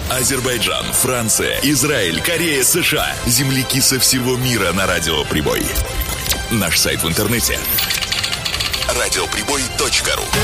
Азербайджан, Франция, Израиль, Корея, США. Земляки со всего мира на Радио Прибой. Наш сайт в интернете – радиоприбой.ру.